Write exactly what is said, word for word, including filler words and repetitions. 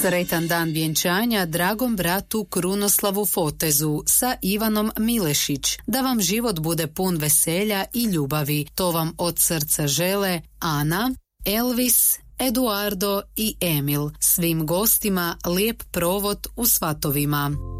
Sretan dan vjenčanja dragom bratu Krunoslavu Fotezu sa Ivanom Milešić. Da vam život bude pun veselja i ljubavi. To vam od srca žele Ana, Elvis, Eduardo i Emil. Svim gostima lijep provod u svatovima.